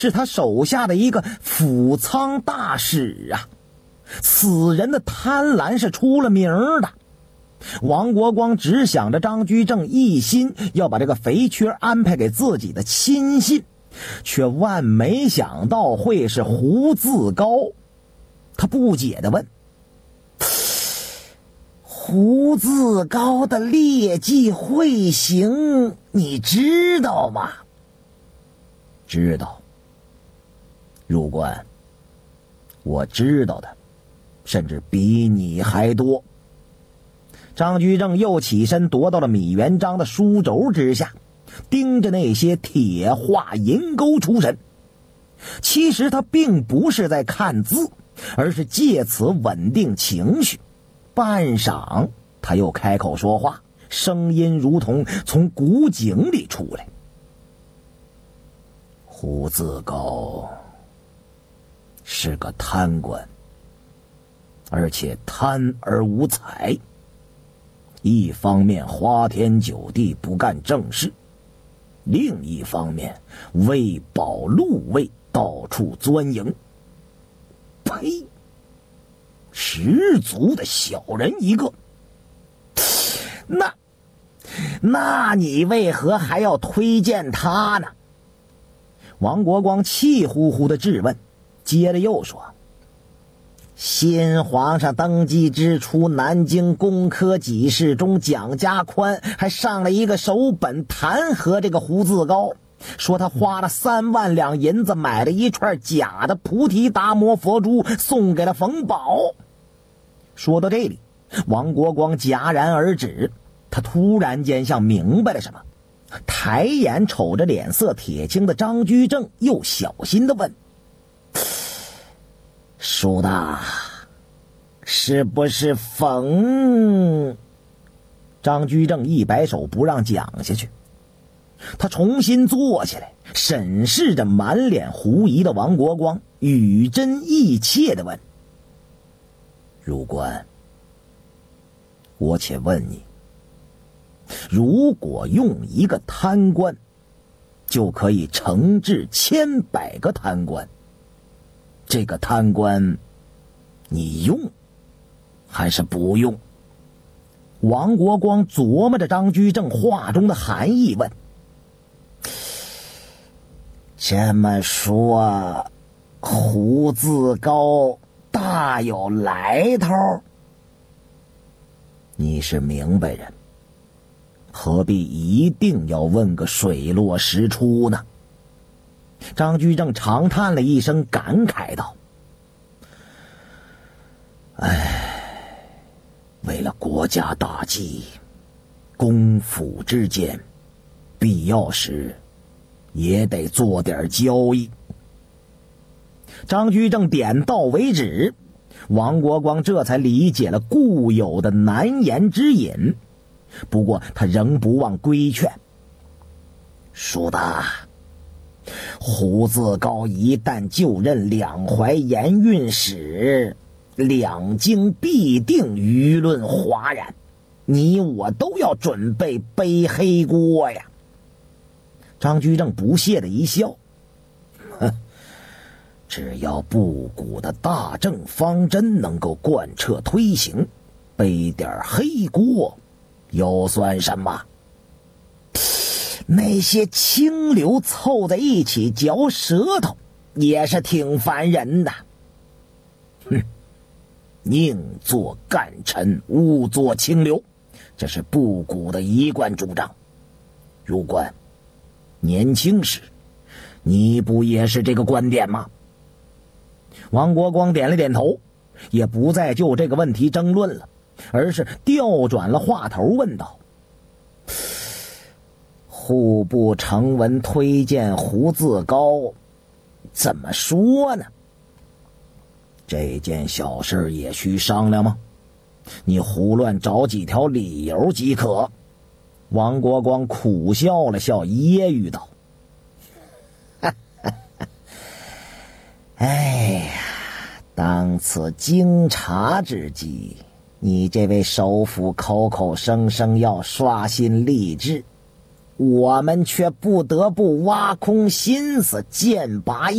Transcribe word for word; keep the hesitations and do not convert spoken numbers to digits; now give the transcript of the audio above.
是他手下的一个辅仓大使啊。此人的贪婪是出了名的。王国光只想着张居正一心要把这个肥缺安排给自己的亲信，却万没想到会是胡自高。他不解地问：胡自高的劣迹秽行你知道吗？知道。入关，我知道的甚至比你还多。张居正又起身踱到了米元璋的书轴之下，盯着那些铁画银钩出神。其实他并不是在看字，而是借此稳定情绪。半晌，他又开口说话，声音如同从古井里出来。胡自高是个贪官，而且贪而无才。一方面花天酒地不干正事，另一方面为保禄位到处钻营。呸！十足的小人一个。那那你为何还要推荐他呢？王国光气呼呼的质问，接着又说：新皇上登基之初，南京工科给事中蒋家宽还上了一个手本弹劾这个胡自高，说他花了三万两银子买了一串假的菩提达摩佛珠送给了冯保。说到这里，王国光戛然而止，他突然间像明白了什么，抬眼瞅着脸色铁青的张居正，又小心地问：苏大，是不是冯？张居正一摆手不让讲下去。他重新坐起来，审视着满脸狐疑的王国光，语真意切地问：入关，我且问你，如果用一个贪官就可以惩治千百个贪官，这个贪官你用还是不用？王国光琢磨着张居正话中的含义问：这么说胡自高大有来头？你是明白人，何必一定要问个水落石出呢？张居正长叹了一声，感慨道：唉，为了国家大计，公府之间必要时也得做点交易。张居正点到为止，王国光这才理解了固有的难言之隐。不过他仍不忘规劝：苏大，胡自高一旦就任两淮盐运使，两京必定舆论哗然，你我都要准备背黑锅呀。张居正不屑的一笑：哼，只要布谷的大政方针能够贯彻推行，背点黑锅又算什么？那些清流凑在一起嚼舌头也是挺烦人的。哼，宁做干臣，勿做清流，这是布谷的一贯主张。入关，年轻时你不也是这个观点吗？王国光点了点头，也不再就这个问题争论了，而是调转了话头问道：户部呈文推荐胡自高，怎么说呢？这件小事也需商量吗？你胡乱找几条理由即可。王国光苦笑了笑，揶揄道：哎呀，当此经察之际，你这位首辅口口声声要刷新吏治，我们却不得不挖空心思剑拔